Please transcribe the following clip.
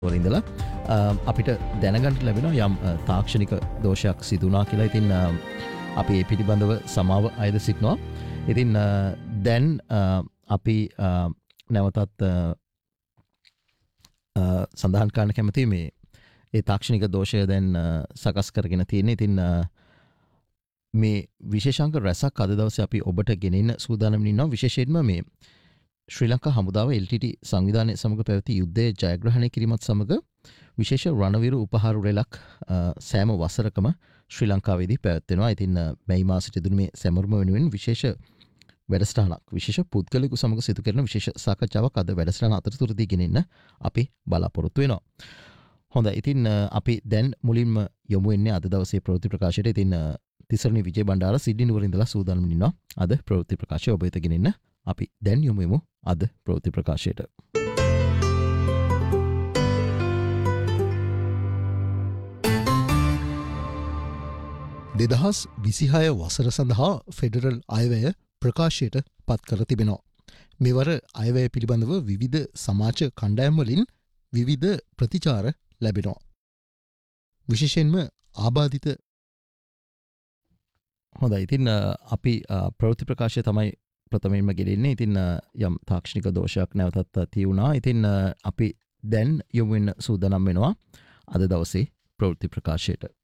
වලින්දලා අපිට දැනගන්න ලැබෙනවා යම් තාක්ෂණික දෝෂයක් සිදු වුණා කියලා. ඉතින් අපි ඒ පිළිබඳව සමාව අයද සිටිනවා. ඉතින් දැන් අපි නැවතත් සඳහන් කරන්න කැමතියි මේ ඒ තාක්ෂණික දෝෂය දැන් සකස් කරගෙන තියෙන්නේ. ඉතින් මේ විශේෂාංක රැසක් අද දවසේ අපි ඔබට ගෙනෙන්න සූදානම් ඉන්නවා. විශේෂයෙන්ම මේ ශ්‍රී ලංකා හමුදාව LTT සංවිධානය සමග පැවති යුද්ධය ජයග්‍රහණය කිරීමත් සමග විශේෂ රණවිරු උපහාර රැලක් සෑම වසරකම ශ්‍රී ලංකාවේදී පැවැත්වෙනවා. ඉතින් මැයි මාසෙට යෙදුණු මේ සැමරුම වෙනුවෙන් විශේෂ වැඩසටහනක් විශේෂ පුද්ගලයෙකු සමග සිදු කරන විශේෂ සාකච්ඡාවක් අද වැඩසටහන අතරතුරදී ගෙනෙන්න අපි බලාපොරොත්තු වෙනවා. හොඳයි. ඉතින් අපි දැන් මුලින්ම යොමු වෙන්නේ අද දවසේ ප්‍රවෘත්ති ප්‍රකාශයට. ඉතින් තිසරණී විජේ බණ්ඩාර සිඩ්නි නුවර ඉඳලා සූදානම් ඉන්නවා අද ප්‍රවෘත්ති ප්‍රකාශය ඔබ වෙත ගෙනෙන්න. අපි දැන් යොමු වෙමු අද ප්‍රවෘත්ති ප්‍රකාශයට. 2026 වසර සඳහා ෆෙඩරල් අයවැය ප්‍රකාශයට පත් කර තිබෙනවා. මෙවර අයවැය පිළිබඳව විවිධ සමාජ කණ්ඩායම් වලින් විවිධ ප්‍රතිචාර ලැබෙනවා. විශේෂයෙන්ම ආබාධිත හොඳයි. ඉතින් අපි ප්‍රවෘත්ති ප්‍රකාශය තමයි ප්‍රථමයෙන්ම ගෙනෙන්නේ. ඉතින් යම් තාක්ෂණික දෝෂයක් නැවතත් තියුණා. ඉතින් අපි දැන් යොමු වෙන්න සූදානම් වෙනවා අද දවසේ ප්‍රවෘත්ති ප්‍රකාශයට.